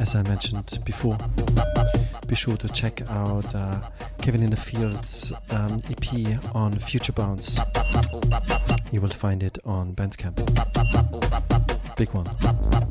as I mentioned before. Be sure to check out Kevin in the Fields EP on Future Bounce. You will find it on Bandcamp. Big one.